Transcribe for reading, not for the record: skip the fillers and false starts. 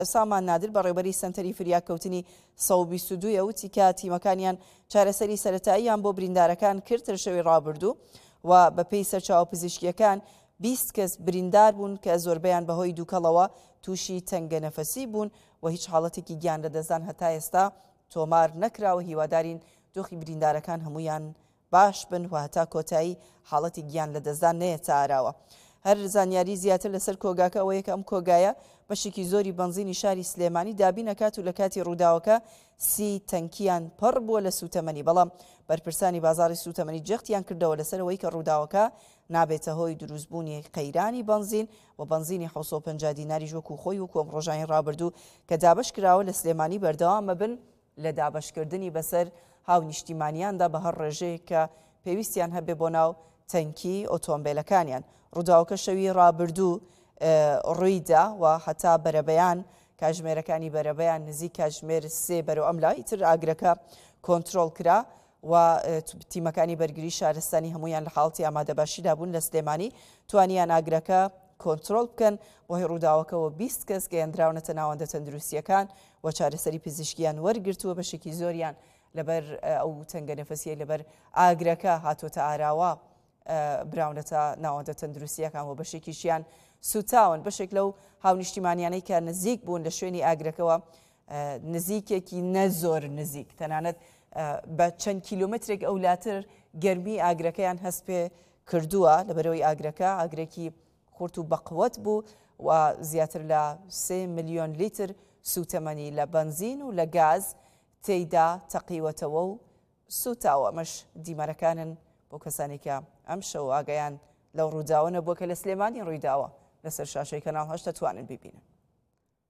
سامان نادر بەڕێوەبەری سنتەری فریاکەوتنی 122 وتی کە تیمەکانیان چارەسەری سەرەتاییان بۆ بریندارەکان کرد شەوی ڕابردوو و بە پێی سەرچاوە پزیشکیەکان 20 کەس بریندار بوون کە زۆربیان بەهۆی دووکەڵەوە تووشی تەنگە نەفەسی بوون و هیچ حاڵەتێکی گیان لەدەستدان هەتا ئێستا تۆمار نەکراوە. هیوادارین دۆخی بریندارەکان هەمویان باش بن و هەتا کۆتایی حاڵەتی گیان لەدەستدان نەیە چاراوە. هەر زانیاری زیاتر لەسەر کۆگاکە ئەوەیە کە ئەم کۆگایە بەشێکی زۆری بنزینی شاری سلێمانی دابین نەکات و لە کاتی ڕووداوەکە 30 تەنکیان پڕ بووە لە سوتەمەنی، بەڵام بەرپرسانی بازاری سوتەمەنی جەختیان کردەوە لەسەرەوەی کە ڕووداوەکە نابێتە هۆی دروستبوونی قەیرانی بنزین و بنزینی 750 دیناری وەکو خۆی و کۆم ڕۆژانی ڕابردوو کە دابش کراوە لە سلێمانی بەردەوامە بن لە دابشکردنی بەسەر هاو نیشتیمانیاندا بە هەر ڕێژەیە کە پێویستیان هەبێ بۆ ناو تەنکی ئۆتۆمبیلەکانیان. ڕووداوەکە شەوی ڕابردوو ڕوویدا و هەتا بەرەبەیان کاتژمێرەکانی بەرەبەیان نزیک کاتژمێر 3 بەرەو ئەم لای تر ئاگرەکە کۆنتترۆل کرا و تیمەکانی بەرگری شارستانی هەمویان لە حاڵتی ئامادەباشیدا بوون لە سلێمانی توانیان ئاگرەکە کۆنتترۆل بکەن بۆ هی ڕووداوەکەەوە 20 کەس گەیەندراونەتە ناوەندە تەندروستیەکان و چارەسەری پزیشکیان وەرگرتووە بەشێکی زۆریان لەبەر ئەو تەنگە نەفەسیە لەبەر ئاگرەکە هاتۆتە ئاراوە براونەتە ناوەندە تەندروستیەکان و بەشێکیشیان سوتاون. بەشێک لەو هاونیشتیمانیانەی کە نزیک بوون لە شوێنی ئاگرەکەەوە نزیکێکی نەزۆر نزیک تەنانەت بە چەند کیلومترێک ئەولاتر گەرمی ئاگرەکەیان هەست پێ کردووە لەبەرەوەی ئاگرەکە ئاگرێکی خورت و بەقوت بوو و زیاتر لە 3 ملیۆن لیتر سوتەمەنی لە بنزین و لە گاز تێیدا تەقیوەتەوە و سوتاوە. ئەمەش دیمەرەکانن بۆ کەسانی کە ئەم شەو ئاگەیان لەو ڕووداوە نەبووە کە لە سلێمانی ڕوویداوە لەسەر شاشەی کەناڵ 8 توانن ببینن.